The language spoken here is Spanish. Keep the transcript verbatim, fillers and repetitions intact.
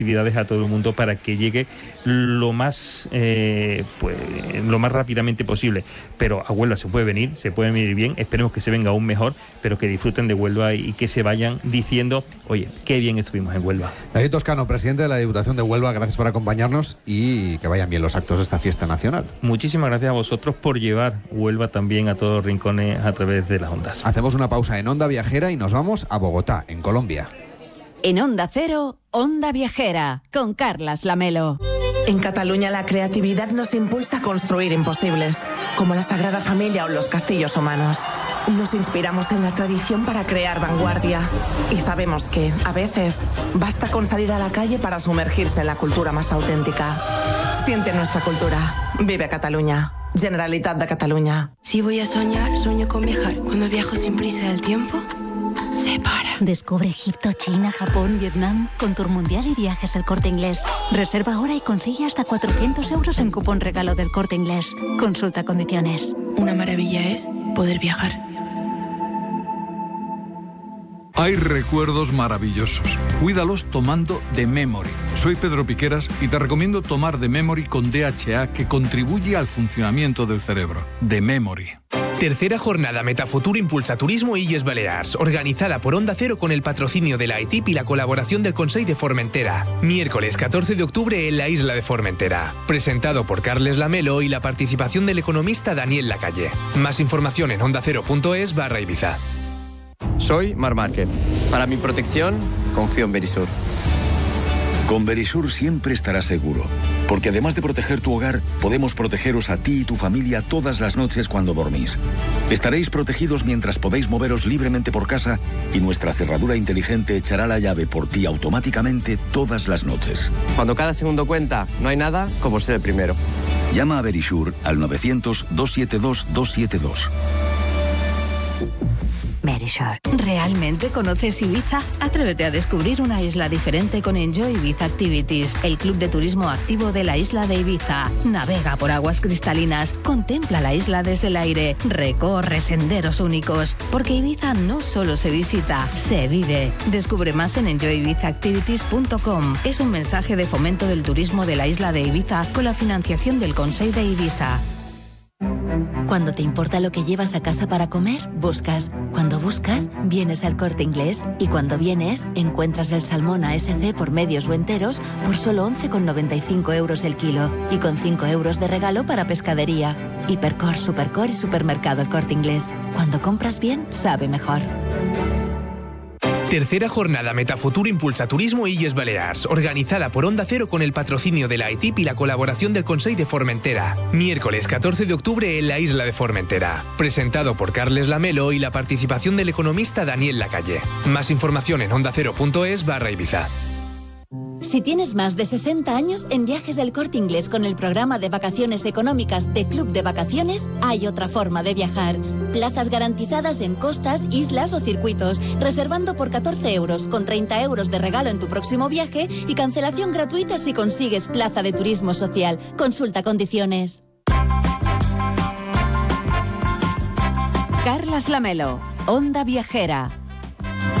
actividades a todo el mundo para que llegue lo más eh, pues lo más rápidamente posible. Pero a Huelva se puede venir, se puede venir bien, esperemos que se venga aún mejor, pero que disfruten de Huelva y que se vayan diciendo, oye, qué bien estuvimos en Huelva. David Toscano, presidente de la Diputación de Huelva, gracias por acompañarnos y que vayan bien los actos de esta fiesta nacional. Muchísimas gracias a vosotros por llevar Huelva también a todos los rincones a través de las ondas. Hacemos una pausa en Onda Viajera y nos vamos a Bogotá, en Colombia. En Onda Cero, Onda Viajera, con Carlas Lamelo. En Cataluña la creatividad nos impulsa a construir imposibles, como la Sagrada Familia o los castillos humanos. Nos inspiramos en la tradición para crear vanguardia y sabemos que, a veces, basta con salir a la calle para sumergirse en la cultura más auténtica. Siente nuestra cultura. Vive Cataluña. Generalitat de Cataluña. Si voy a soñar, sueño con viajar. Cuando viajo sin prisa del tiempo, se para. Descubre Egipto, China, Japón, Vietnam con Tour Mundial y Viajes El Corte Inglés. Reserva ahora y consigue hasta cuatrocientos euros en cupón regalo del Corte Inglés. Consulta condiciones. Una maravilla es poder viajar. Hay recuerdos maravillosos. Cuídalos tomando The Memory. Soy Pedro Piqueras y te recomiendo tomar The Memory con D H A, que contribuye al funcionamiento del cerebro. The Memory. Tercera jornada Metafutur Impulsa Turismo Illes Balears, organizada por Onda Cero con el patrocinio de la I T I P y la colaboración del Consell de Formentera. Miércoles catorce de octubre en la isla de Formentera. Presentado por Carles Lamelo y la participación del economista Daniel Lacalle. Más información en ondacero.es barra Ibiza. Soy Mar Márquez. Para mi protección, confío en Verisur. Con Verisur siempre estarás seguro, porque además de proteger tu hogar, podemos protegeros a ti y tu familia todas las noches cuando dormís. Estaréis protegidos mientras podéis moveros libremente por casa y nuestra cerradura inteligente echará la llave por ti automáticamente todas las noches. Cuando cada segundo cuenta, no hay nada como ser el primero. Llama a Verisur al novecientos, doscientos setenta y dos, doscientos setenta y dos. Verisur. ¿Realmente conoces Ibiza? Atrévete a descubrir una isla diferente con Enjoy Ibiza Activities, el club de turismo activo de la isla de Ibiza. Navega por aguas cristalinas, contempla la isla desde el aire, recorre senderos únicos, porque Ibiza no solo se visita, se vive. Descubre más en enjoy ibiza activities punto com. Es un mensaje de fomento del turismo de la isla de Ibiza con la financiación del Consell de Ibiza. Cuando te importa lo que llevas a casa para comer, buscas. Cuando buscas, vienes al Corte Inglés. Y cuando vienes, encuentras el salmón A S C por medios o enteros por solo once con noventa y cinco euros el kilo. Y con cinco euros de regalo para pescadería. Hipercor, Supercor y Supermercado El Corte Inglés. Cuando compras bien, sabe mejor. Tercera jornada Metafutur Impulsa Turismo Illes Balears, organizada por Onda Cero con el patrocinio de la I T I P y la colaboración del Consell de Formentera. Miércoles catorce de octubre en la isla de Formentera. Presentado por Carles Lamelo y la participación del economista Daniel Lacalle. Más información en ondacero.es barra Ibiza. Si tienes más de sesenta años, en Viajes El Corte Inglés con el programa de vacaciones económicas de Club de Vacaciones, hay otra forma de viajar. Plazas garantizadas en costas, islas o circuitos, reservando por catorce euros, con treinta euros de regalo en tu próximo viaje y cancelación gratuita si consigues plaza de turismo social. Consulta condiciones. Carlas Lamelo, Onda Viajera.